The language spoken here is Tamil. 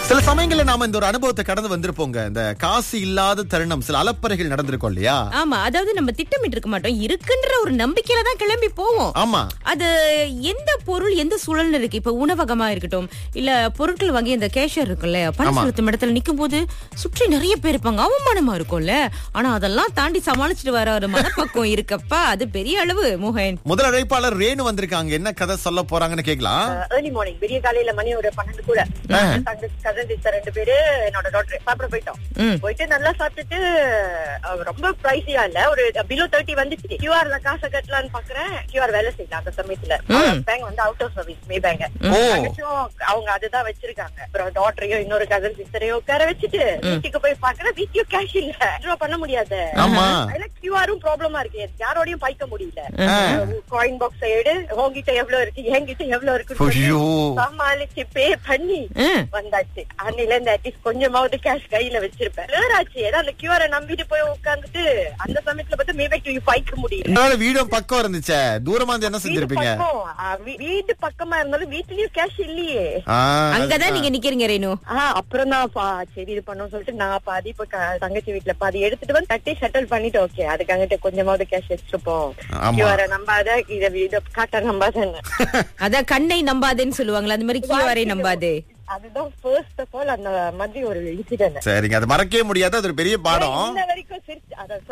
சில சமயங்கள்ல நாம இந்த ஒரு அனுபவத்தை கடந்து வந்திருப்போங்க. இந்த காசு இல்லாத தருணம், சில அலப்பறைகள் நடந்திருக்கும் இல்லையா? ஆமா, அதாவது நம்ம திட்டமிட்டு இருக்க மாட்டோம், இருக்குன்ற ஒரு நம்பிக்கையில தான் கிளம்பி போவோம். ஆமா, அது எந்த பொருள் எந்த சூழல்னு இருக்கு. இப்ப உணவகமா இருக்கட்டும், இல்ல பொருட்கள் வாங்கி இந்த கேஷியர் இருக்குல்ல, பணம் செலுத்தும் இடத்துல நிக்கும் போது சுற்றி நிறைய பேர் இருப்பாங்க, அவமானமா இருக்கும்ல. ஆனா அதெல்லாம் தாண்டி சமாளிச்சுட்டு வர ஒரு மனப்பக்குவம் இருக்கப்பா, அது பெரிய அளவு. மோகன், முதல் அழைப்பாளர் ரேணு வந்திருக்காங்க. என்ன கதை சொல்ல போறாங்கன்னு கேக்கலாம். ஏர்லி மார்னிங், பெரிய காலையில மணி ஒரு 12 கூட கசன் சிஸ்டர் 2 பேரு என்னோட டாக்டர் சாப்பிட போயிட்டோம். போயிட்டு நல்லா சாப்பிட்டுட்டு ரொம்ப பிரைஸியா இல்ல, ஒரு பிலோ 30 வந்துச்சு. கியூஆர்ல காசை கட்டலான்னு பாக்குறேன், கியூஆர் வேலை செய்யல அந்த சமயத்துல. பேங்க் வந்து out of service, May bank. அவங்க அதுதான் வச்சிருக்காங்க. அப்புறம் டாக்டரையும் இன்னொரு கசன் சிஸ்டரையும் உட்கார வச்சுட்டு வீட்டுக்கு போய் பாக்குறேன், வீட்லயும் கேஷ் இல்ல, வித்ட்ரா பண்ண முடியாது. கியூஆரும் ப்ராப்ளமா இருக்கு, யாரோடையும் பாய்க்க முடியல. காயின் பாக்ஸ் எடு, உங்ககிட்ட எவ்வளவு இருக்கு, என்கிட்ட எவ்வளவு இருக்கு சமாளிச்சு பே பண்ணி வந்தாச்சு. அன்னில இருந்து அட்லீஸ்ட் கொஞ்சமாவது கேஷ் கையில வச்சிருப்பேன். ஆச்சு, ஏன்னா அந்த கியூஆரை நம்பிட்டு போய் உட்காந்துட்டு அந்த சமயத்துல பார்த்து மேபேக் பாய்க்க முடியும். வீடும் பக்கம் இருந்துச்சு, தூரமா இருந்து என்ன செஞ்சிருப்பீங்க? வீட்டு பக்கமா இருந்தாலும் வீட்லயும் கேஷ் இல்லையே, அங்கதான் நீங்க நிக்கிறீங்க ரேணு. அப்புறம் தான் சரி இது பண்ணோம் சொல்லிட்டு நான் பாதி இப்ப தங்கச்சி வீட்டுல பாதி எடுத்துட்டு வந்து தட்டி செட்டில் பண்ணிட்டு, ஓகே அதுக்கு அங்கிட்ட கொஞ்சமாவது கேஷ் வச்சிருப்போம். கியூஆரை நம்பாத, இத காட்ட நம்பாதன்னு. அதான் கண்ணை நம்பாதேன்னு சொல்லுவாங்களா, அந்த மாதிரி கியூஆரை நம்பாதே. அதுதான் ஃபர்ஸ்ட் ஆஃப் ஆல் அந்த மாதிரி ஒரு இன்சிடென்ட். சரிங்க, அது மறக்கவே முடியாது, அது ஒரு பெரிய பாடம். இன்ன வரைக்கும்